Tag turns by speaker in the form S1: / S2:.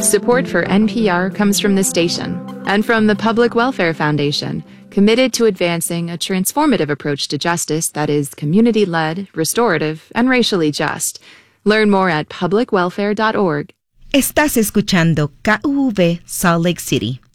S1: Support for NPR comes from this station and from the Public Welfare Foundation, committed to advancing a transformative approach to justice that is community-led, restorative, and racially just. Learn more at publicwelfare.org.
S2: Estás escuchando KUV Salt Lake City.